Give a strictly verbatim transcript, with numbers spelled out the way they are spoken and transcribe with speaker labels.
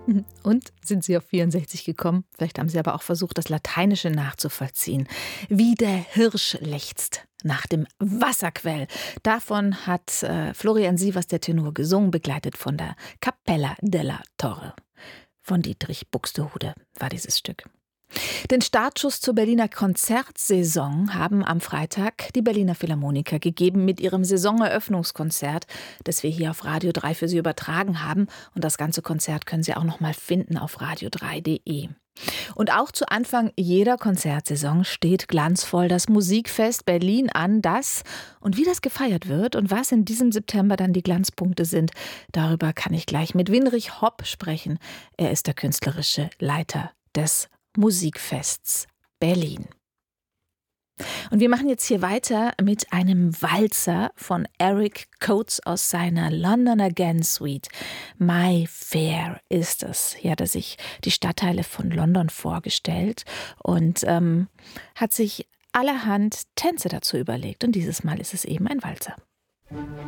Speaker 1: Und sind Sie auf vierundsechzig gekommen? Vielleicht haben Sie aber auch versucht, das Lateinische nachzuvollziehen. Wie der Hirsch lechzt nach dem Wasserquell. Davon hat äh, Florian Sievers, der Tenor, gesungen, begleitet von der Cappella della Torre. Von Dietrich Buxtehude war dieses Stück. Den Startschuss zur Berliner Konzertsaison haben am Freitag die Berliner Philharmoniker gegeben mit ihrem Saisoneröffnungskonzert, das wir hier auf Radio drei für Sie übertragen haben. Und das ganze Konzert können Sie auch noch mal finden auf radio drei punkt de. Und auch zu Anfang jeder Konzertsaison steht glanzvoll das Musikfest Berlin an, das und wie das gefeiert wird und was in diesem September dann die Glanzpunkte sind, darüber kann ich gleich mit Winrich Hopp sprechen. Er ist der künstlerische Leiter des Musikfests Berlin. Und wir machen jetzt hier weiter mit einem Walzer von Eric Coates aus seiner London Again Suite. My Fair ist es. Hier hat er sich die Stadtteile von London vorgestellt und ähm, hat sich allerhand Tänze dazu überlegt. Und dieses Mal ist es eben ein Walzer.